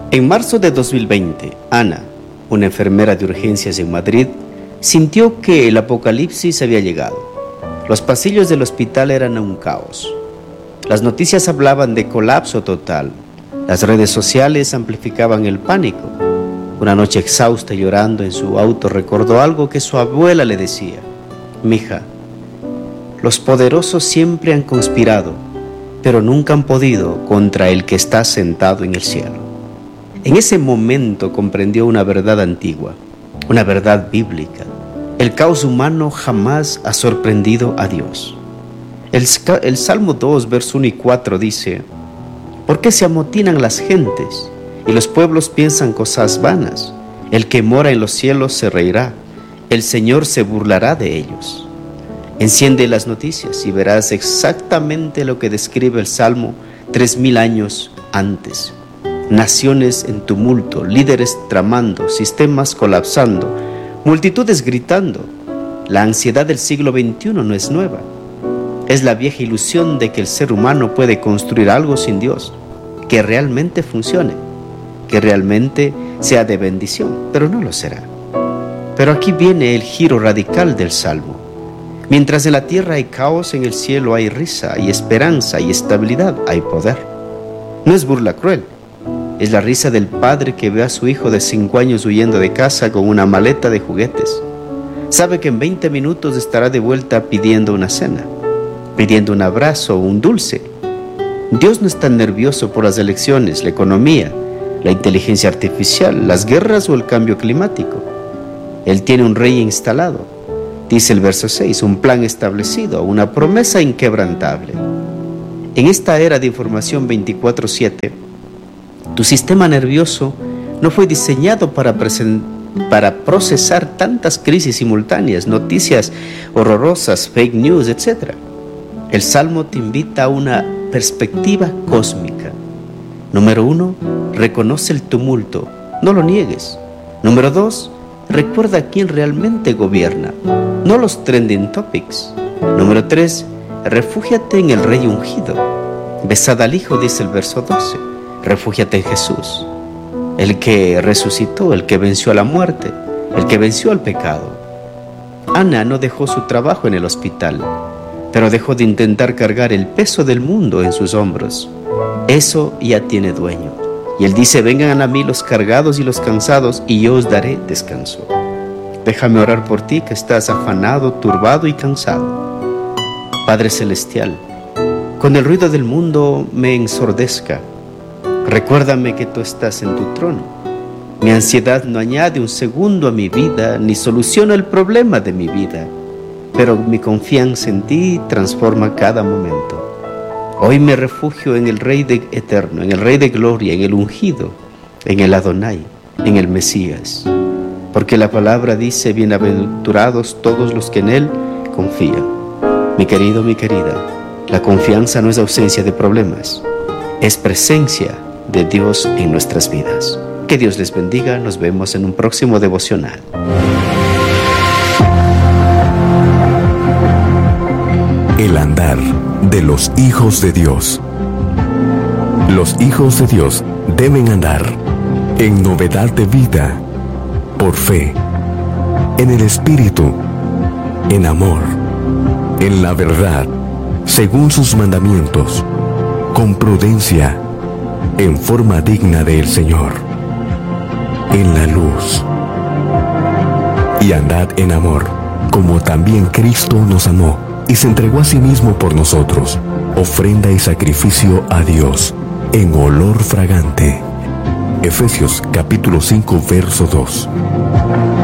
En marzo de 2020, Ana, una enfermera de urgencias en Madrid, sintió que el apocalipsis había llegado. Los pasillos del hospital eran un caos. Las noticias hablaban de colapso total. Las redes sociales amplificaban el pánico. Una noche exhausta, llorando en su auto, recordó algo que su abuela le decía: «Mija, los poderosos siempre han conspirado, pero nunca han podido contra el que está sentado en el cielo». En ese momento comprendió una verdad antigua, una verdad bíblica. El caos humano jamás ha sorprendido a Dios. El Salmo 2, verso 1 y 4 dice: «¿Por qué se amotinan las gentes y los pueblos piensan cosas vanas? El que mora en los cielos se reirá, el Señor se burlará de ellos». Enciende las noticias y verás exactamente lo que describe el Salmo 3000 años antes. Naciones en tumulto, líderes tramando, sistemas colapsando, multitudes gritando. La ansiedad del siglo XXI no es nueva. Es la vieja ilusión de que el ser humano puede construir algo sin Dios, que realmente funcione, que realmente sea de bendición, pero no lo será. Pero aquí viene el giro radical del Salmo. Mientras en la tierra hay caos, en el cielo hay risa, hay esperanza, hay estabilidad, hay poder. No es burla cruel. Es la risa del padre que ve a su hijo de 5 años huyendo de casa con una maleta de juguetes. Sabe que en 20 minutos estará de vuelta pidiendo una cena, pidiendo un abrazo o un dulce. Dios no está nervioso por las elecciones, la economía, la inteligencia artificial, las guerras o el cambio climático. Él tiene un rey instalado, dice el verso 6, un plan establecido, una promesa inquebrantable. En esta era de información 24/7, tu sistema nervioso no fue diseñado para procesar tantas crisis simultáneas, noticias horrorosas, fake news, etc. El Salmo te invita a una perspectiva cósmica. Número 1, reconoce el tumulto, no lo niegues. Número 2, recuerda quién realmente gobierna, no los trending topics. Número 3, refúgiate en el Rey ungido. Besad al Hijo, dice el verso 12. Refúgiate en Jesús, el que resucitó, el que venció a la muerte, el que venció al pecado. Ana no dejó su trabajo en el hospital, pero dejó de intentar cargar el peso del mundo en sus hombros. Eso ya tiene dueño. Y Él dice: vengan a mí los cargados y los cansados, y yo os daré descanso. Déjame orar por ti que estás afanado, turbado y cansado. Padre Celestial, cuando el ruido del mundo me ensordezca, recuérdame que tú estás en tu trono. Mi ansiedad no añade un segundo a mi vida, ni soluciona el problema de mi vida, pero mi confianza en ti transforma cada momento. Hoy me refugio en el Rey eterno, en el Rey de gloria, en el ungido, en el Adonai, en el Mesías. Porque la palabra dice: bienaventurados todos los que en Él confían. Mi querido, mi querida, la confianza no es ausencia de problemas, es presencia de Dios en nuestras vidas. Que Dios les bendiga. Nos vemos en un próximo devocional. El andar de los hijos de Dios. Los hijos de Dios deben andar en novedad de vida, por fe, en el Espíritu, en amor, en la verdad, según sus mandamientos, con prudencia, en forma digna del Señor, en la luz. Y andad en amor, como también Cristo nos amó y se entregó a sí mismo por nosotros, ofrenda y sacrificio a Dios, en olor fragante. Efesios capítulo 5, verso 2.